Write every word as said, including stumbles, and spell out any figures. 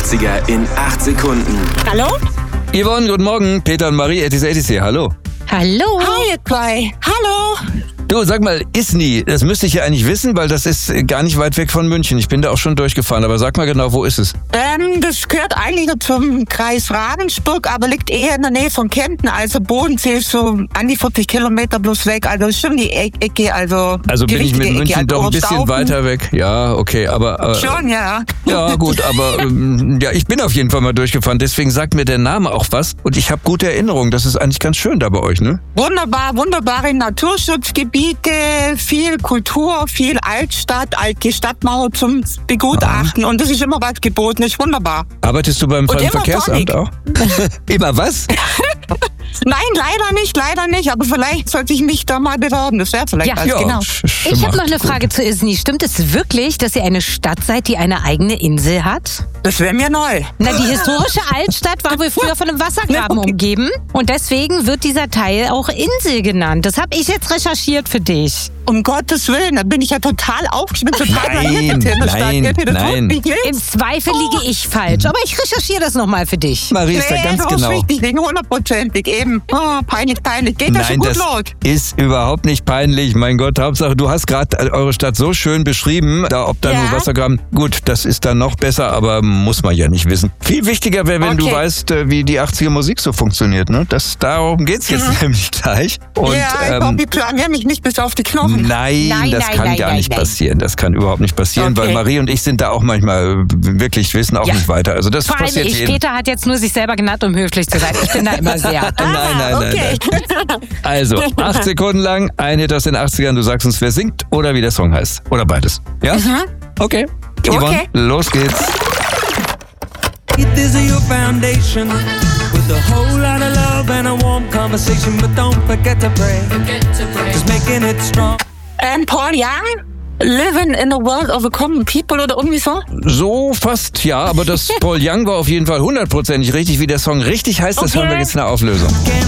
achtziger in acht Sekunden. Hallo? Yvonne, guten Morgen. Peter und Marie, Etis Etis hier. Hallo. Hallo. Hi, ihr zwei. Hallo. Du, sag mal, Isny, das müsste ich ja eigentlich wissen, weil das ist gar nicht weit weg von München. Ich bin da auch schon durchgefahren, aber sag mal genau, wo ist es? Ähm, das gehört eigentlich nur zum Kreis Ravensburg, aber liegt eher in der Nähe von Kempten. Also Bodensee ist so an die vierzig Kilometer bloß weg. Also ist schon die e- Ecke, also Also die bin ich mit richtige München Ecke. doch ein bisschen Oberstaufen. weiter weg. Ja, okay, aber... aber Schon, ja. Ja, gut, aber ähm, ja, ich bin auf jeden Fall mal durchgefahren. Deswegen sagt mir der Name auch was. Und ich habe gute Erinnerungen. Das ist eigentlich ganz schön da bei euch, ne? Wunderbar, wunderbare Naturschutzgebiete, viel Kultur, viel Altstadt, alte Stadtmauer zum Begutachten. Und das ist immer was geboten, ist wunderbar. Arbeitest du beim Und immer Fremdenverkehrsamt Tonic. auch? Immer was? Nein, leider nicht, leider nicht. Aber vielleicht sollte ich mich da mal bewerben. Das wäre vielleicht Ja. was, Ja, genau. sch- Ich habe noch eine macht gut. Frage zu Isny. Stimmt es wirklich, dass ihr eine Stadt seid, die eine eigene Insel hat? Das wäre mir neu. Na, die historische Altstadt war wohl früher von einem Wassergraben Okay. umgeben. Und deswegen wird dieser Teil auch Insel genannt. Das habe ich jetzt recherchiert für dich. Um Gottes Willen, da bin ich ja total aufgeschmissen. Total Nein, verwirrt in der Stadt. nein, Geht mir das nein. wirklich Im nicht? Zweifel liege ich falsch, aber ich recherchiere das nochmal für dich. Marie ist da Nee, ganz du hast genau. richtig liegen, hundertprozentig eben. Oh, peinlich, peinlich. Geht das schon Nein, gut das los? ist überhaupt nicht peinlich. Mein Gott, Hauptsache, du hast gerade eure Stadt so schön beschrieben. Da, ob da Ja. nur Wassergraben, gut, das ist dann noch besser, aber muss man ja nicht wissen. Viel wichtiger wäre, wenn du Okay. weißt, äh, wie die achtziger Musik so funktioniert. Ne? Das, darum geht's jetzt nämlich gleich. Und, ja, ich ähm, hoffe, ich blamier mich nicht bis auf die Knochen. Nein, Nein, das nein, kann nein, gar nein, nicht nein. passieren. Das kann überhaupt nicht passieren, Okay. weil Marie und ich sind da auch manchmal äh, wirklich, wissen auch Ja. nicht weiter. Also das Vor allem, passiert ich, jedem. Peter hat jetzt nur sich selber genannt, um höflich zu sein. Ich bin da immer sehr. Nein, nein, nein, okay. nein. Also, acht Sekunden lang, ein Hit aus den achtzigern. Du sagst uns, wer singt oder wie der Song heißt. Oder beides. Ja? Okay. Yvonne, Okay. los geht's. This is your foundation with a whole lot of love and a warm conversation, but don't forget to pray. Just making it strong. Ähm, Paul Young? Living in a world of a common people oder irgendwie so? So fast, ja, aber das Paul Young war auf jeden Fall hundertprozentig richtig, wie der Song richtig heißt. Das Okay. hören wir jetzt in der Auflösung. Can't